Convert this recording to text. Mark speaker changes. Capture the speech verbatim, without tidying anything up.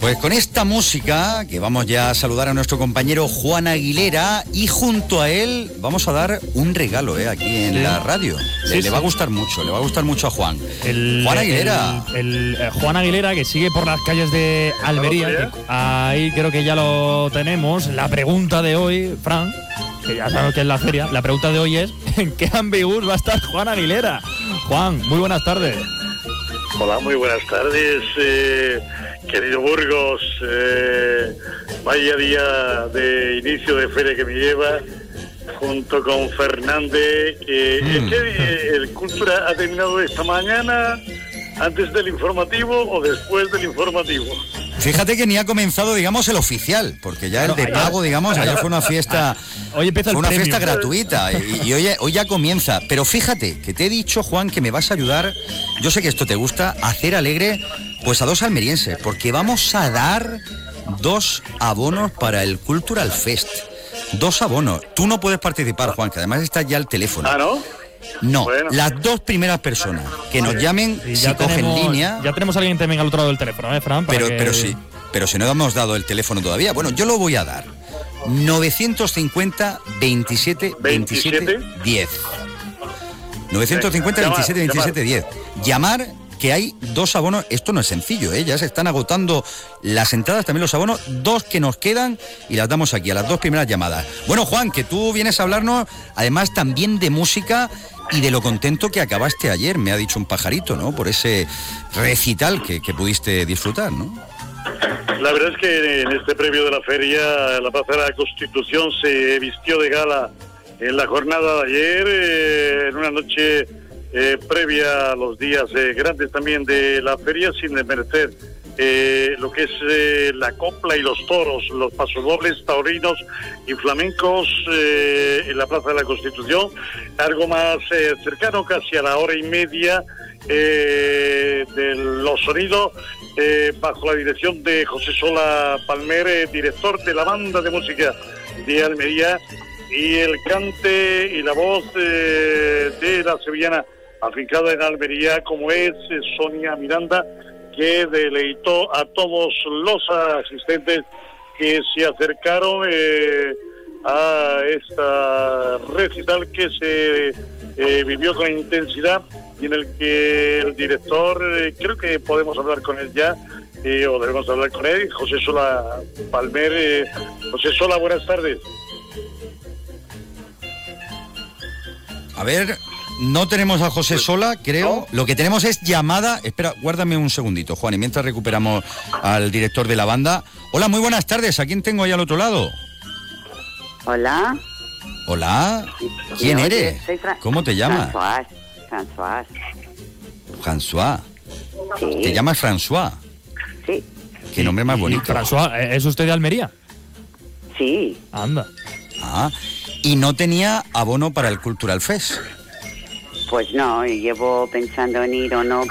Speaker 1: Pues con esta música, que vamos ya a saludar a nuestro compañero Juan Aguilera, y junto a él vamos a dar un regalo eh, aquí en sí. la radio. Sí, le, sí. le va a gustar mucho, le va a gustar mucho a Juan.
Speaker 2: El,
Speaker 1: Juan Aguilera.
Speaker 2: El, el, el Juan Aguilera, que sigue por las calles de Almería. Ahí creo que ya lo tenemos. La pregunta de hoy, Fran, que ya sabemos que es la feria, la pregunta de hoy es: ¿en qué ambibús va a estar Juan Aguilera? Juan, muy buenas tardes.
Speaker 3: Hola, muy buenas tardes, eh, querido Burgos. Eh, vaya día de inicio de feria que me lleva, junto con Fernández, que mm. es que el Cultura ha terminado esta mañana, antes del informativo o después del informativo.
Speaker 1: Fíjate que ni ha comenzado, digamos, el oficial, porque ya claro, el de pago, digamos, ayer fue una fiesta, hoy empieza fue una premio. fiesta gratuita y, y hoy, hoy ya comienza. Pero fíjate que te he dicho, Juan, que me vas a ayudar, yo sé que esto te gusta, a hacer alegre pues a dos almerienses, porque vamos a dar dos abonos para el Cultural Fest. Dos abonos. Tú no puedes participar, Juan, que además está ya el teléfono.
Speaker 3: ¿Ah, no?
Speaker 1: No,
Speaker 3: bueno.
Speaker 1: Las dos primeras personas que nos llamen, sí, si cogen
Speaker 2: tenemos,
Speaker 1: línea...
Speaker 2: Ya tenemos a alguien también al otro lado del teléfono, ¿eh, Fran?
Speaker 1: Pero,
Speaker 2: que...
Speaker 1: pero sí, pero si no hemos dado el teléfono todavía. Bueno, yo lo voy a dar. novecientos cincuenta, veintisiete, veintisiete, diez. novecientos cincuenta, veintisiete, veintisiete, diez. Llamar, que hay dos abonos. Esto no es sencillo, ¿eh? Ya se están agotando las entradas, también los abonos. Dos que nos quedan y las damos aquí, a las dos primeras llamadas. Bueno, Juan, que tú vienes a hablarnos, además, también de música y de lo contento que acabaste ayer, me ha dicho un pajarito, ¿no? Por ese recital que, que pudiste disfrutar, ¿no?
Speaker 3: La verdad es que en este previo de la feria, la Plaza de la Constitución se vistió de gala en la jornada de ayer, eh, en una noche eh, previa a los días eh, grandes también de la feria, sin desmerecer eh, lo que es eh, la copla y los toros, los pasodobles taurinos y flamencos eh, en la Plaza de la Constitución, algo más eh, cercano, casi a la hora y media eh, de los sonidos, eh, bajo la dirección de José Sola Palmer, eh, director de la banda de música de Almería, y el cante y la voz eh, de la sevillana afincada en Almería, como es eh, Sonia Miranda, que deleitó a todos los asistentes que se acercaron eh, a esta recital que se eh, vivió con intensidad y en el que el director, eh, creo que podemos hablar con él ya, eh, o debemos hablar con él, José Sola Palmer. Eh, José Sola, buenas tardes.
Speaker 1: A ver... No tenemos a José Sola, creo. Lo que tenemos es llamada... Espera, guárdame un segundito, Juan, y mientras recuperamos al director de la banda. Hola, muy buenas tardes. ¿A quién tengo ahí al otro lado?
Speaker 4: Hola.
Speaker 1: Hola. ¿Quién
Speaker 4: Oye,
Speaker 1: eres?
Speaker 4: Fra-
Speaker 1: ¿Cómo te llamas?
Speaker 4: François. François.
Speaker 1: François.
Speaker 4: Sí.
Speaker 1: ¿Te llamas François?
Speaker 4: Sí.
Speaker 1: Qué nombre más bonito.
Speaker 2: François, ¿es usted de Almería?
Speaker 4: Sí.
Speaker 2: Anda.
Speaker 1: Ah, y no tenía abono para el Cultural Fest.
Speaker 4: Pues no, llevo pensando en ir o no,